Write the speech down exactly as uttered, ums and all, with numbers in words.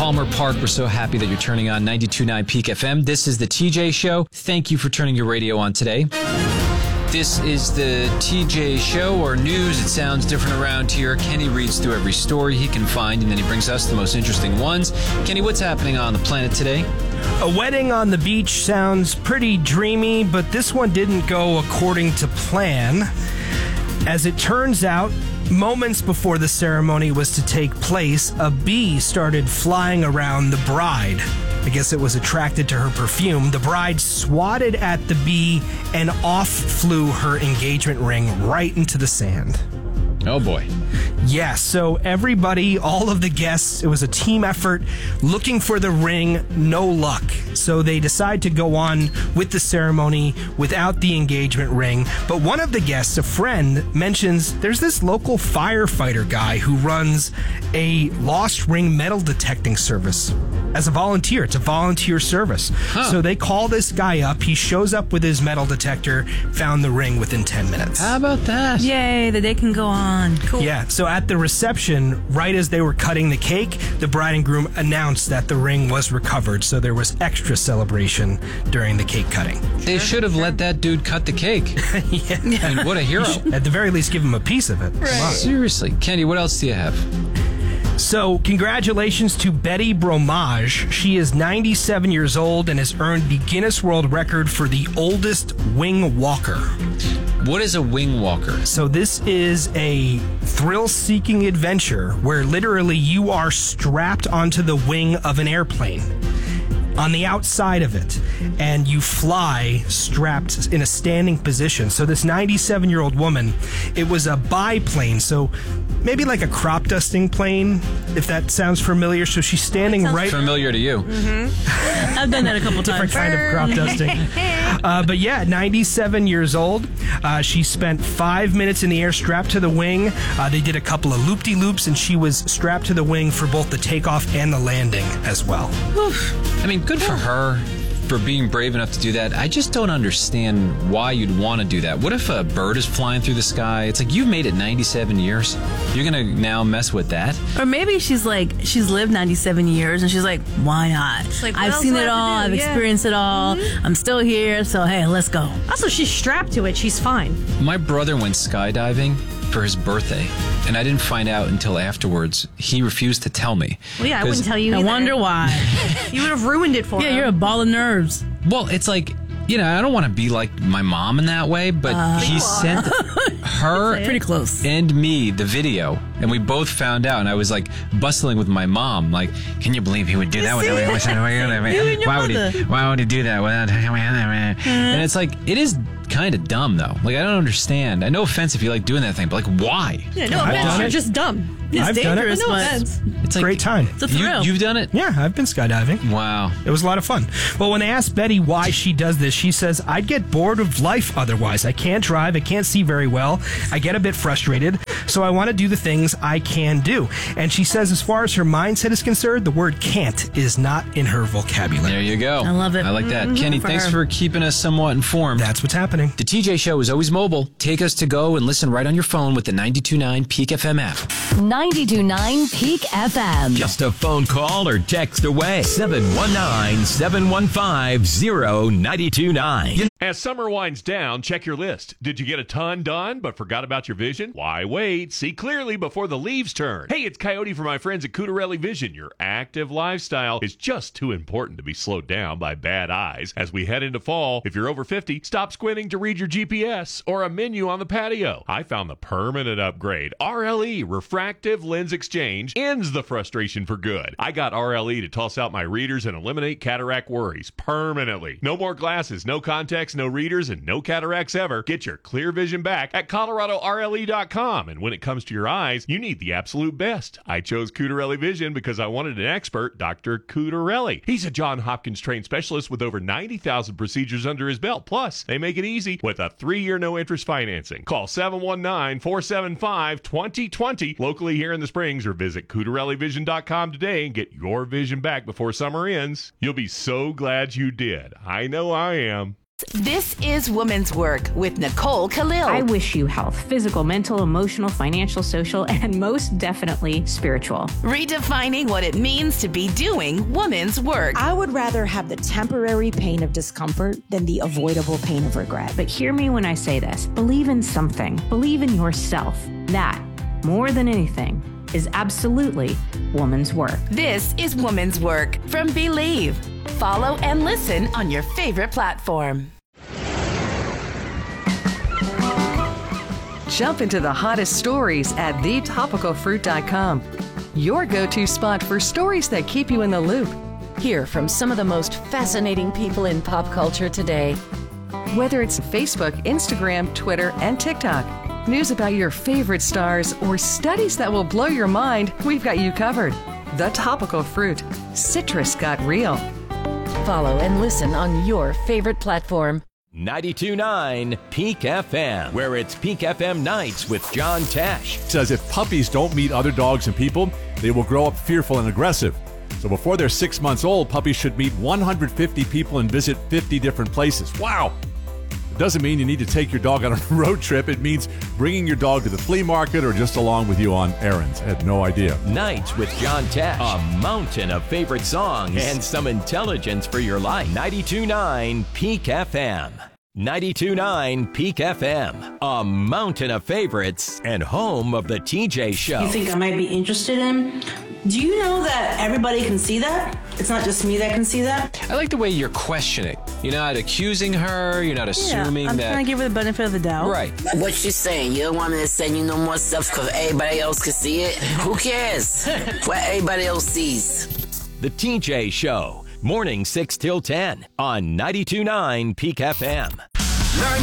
Palmer Park. We're so happy that you're turning on ninety-two point nine Peak F M. This is the T J Show. Thank you for turning your radio on today. This is the T J Show, or news. It sounds different around here. Kenny reads through every story he can find, and then he brings us the most interesting ones. Kenny, what's happening on the planet today? A wedding on the beach sounds pretty dreamy, but this one didn't go according to plan. As it turns out, moments before the ceremony was to take place, a bee started flying around the bride. I guess it was attracted to her perfume. The bride swatted at the bee, and off flew her engagement ring right into the sand. Oh, boy. Yeah, so everybody, all of the guests, it was a team effort looking for the ring, no luck. So they decide to go on with the ceremony without the engagement ring. But one of the guests, a friend, mentions there's this local firefighter guy who runs a lost ring metal detecting service as a volunteer. It's a volunteer service. Huh. So they call this guy up. He shows up with his metal detector, found the ring within ten minutes. How about that? Yay, the day can go on. Cool. Yeah, so at the reception, right as they were cutting the cake, the bride and groom announced that the ring was recovered, so there was extra celebration during the cake cutting. They should have let that dude cut the cake. Yeah. I mean, what a hero. At the very least, give him a piece of it. Right. Seriously. Kenny, what else do you have? So, congratulations to Betty Bromage. She is ninety-seven years old and has earned the Guinness World Record for the oldest wing walker. What is a wing walker? So this is a thrill-seeking adventure where literally you are strapped onto the wing of an airplane, on the outside of it, and you fly strapped in a standing position. So this ninety-seven-year-old woman, it was a biplane, so maybe like a crop dusting plane, if that sounds familiar. So she's standing right... Familiar to you. Mm-hmm. I've done that a couple Different times. kind of crop dusting. Uh, but yeah, ninety-seven years old. Uh, she spent five minutes in the air strapped to the wing. Uh, they did a couple of loop-de-loops, and she was strapped to the wing for both the takeoff and the landing as well. I mean, good for her for being brave enough to do that. I just don't understand why you'd want to do that. What if a bird is flying through the sky? It's like, you've made it ninety-seven years. You're going to now mess with that? Or maybe she's like, she's lived ninety-seven years, and she's like, why not? Like, I've seen it all. I've yeah. experienced it all. Mm-hmm. I'm still here, so hey, let's go. Also, she's strapped to it. She's fine. My brother went skydiving for his birthday, and I didn't find out until afterwards. He refused to tell me. Well, yeah, I wouldn't tell you either. I wonder why. You would have ruined it for yeah, him. Yeah, you're a ball of nerves. Well, it's like, you know, I don't want to be like my mom in that way, but uh, he sent her pretty close and me the video, and we both found out, and I was like bustling with my mom, like, can you believe he would do that? Why would he? Why would he do that? And it's like, it is kind of dumb, though. Like, I don't understand. I no offense if you like doing that thing, but like, why? Yeah, no offense. You're just dumb. It's I've dangerous, done it. No offense. It's like, great time. It's a thrill. You, you've done it? Yeah, I've been skydiving. Wow. It was a lot of fun. Well, when they asked Betty why she does this, she says, I'd get bored of life otherwise. I can't drive. I can't see very well. I get a bit frustrated. So I want to do the things I can do. And she says, as far as her mindset is concerned, the word can't is not in her vocabulary. There you go. I love it. I like that. Mm-hmm. Kenny, for thanks her. for keeping us somewhat informed. That's what's happening. The T J Show is always mobile. Take us to go and listen right on your phone with the ninety-two point nine Peak F M app. ninety-two point nine Peak F M. Just a phone call or text away. seven one nine, seven one five, zero nine two nine. As summer winds down, check your list. Did you get a ton done but forgot about your vision? Why wait? See clearly before the leaves turn. Hey, it's Coyote from my friends at Cutarelli Vision. Your active lifestyle is just too important to be slowed down by bad eyes. As we head into fall, if you're over fifty, stop squinting to read your G P S or a menu on the patio. I found the permanent upgrade. R L E, Refractive Lens Exchange, ends the frustration for good. I got R L E to toss out my readers and eliminate cataract worries permanently. No more glasses, no contacts, no readers, and no cataracts ever. Get your clear vision back at Colorado R L E dot com. And when it comes to your eyes, you need the absolute best. I chose Cutarelli Vision because I wanted an expert, Doctor Cutarelli. He's a Johns Hopkins trained specialist with over ninety thousand procedures under his belt. Plus, they make it easy with a three-year no-interest financing. Call seven one nine, four seven five, two zero two zero locally here in the Springs, or visit Cutarelli Vision dot com today and get your vision back before summer ends. You'll be so glad you did. I know I am. This is Women's Work with Nicole Khalil. I wish you health, physical, mental, emotional, financial, social, and most definitely spiritual. Redefining what it means to be doing women's work. I would rather have the temporary pain of discomfort than the avoidable pain of regret. But hear me when I say this. Believe in something. Believe in yourself. That, more than anything, is absolutely woman's work. This is Women's Work from Believe. Follow and listen on your favorite platform. Jump into the hottest stories at the topical fruit dot com. Your go-to spot for stories that keep you in the loop. Hear from some of the most fascinating people in pop culture today. Whether it's Facebook, Instagram, Twitter, and TikTok, news about your favorite stars, or studies that will blow your mind, we've got you covered. The Topical Fruit. Citrus got real. Follow and listen on your favorite platform. ninety-two point nine Peak F M, where it's Peak F M Nights with John Tesh. Says if puppies don't meet other dogs and people, they will grow up fearful and aggressive. So before they're six months old, puppies should meet one hundred fifty people and visit fifty different places. Wow! It doesn't mean you need to take your dog on a road trip. It means bringing your dog to the flea market or just along with you on errands. I had no idea. Nights with John Tesh. A mountain of favorite songs and some intelligence for your life. ninety-two point nine Peak F M. ninety-two point nine Peak F M. A mountain of favorites and home of the T J Show. You think I might be interested in? Do you know that everybody can see that? It's not just me that can see that? I like the way you're questioning. You're not accusing her. You're not assuming yeah, I'm that. trying to give her the benefit of the doubt. Right. What you saying? You don't want me to send you no more stuff because everybody else can see it? Who cares? What everybody else sees. The T J Show. Morning six till ten on ninety-two point nine Peak F M.